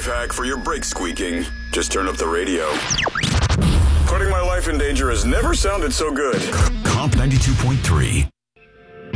hack for your brakes squeaking. Just turn up the radio. Putting my life in danger has never sounded so good. Comp 92.3.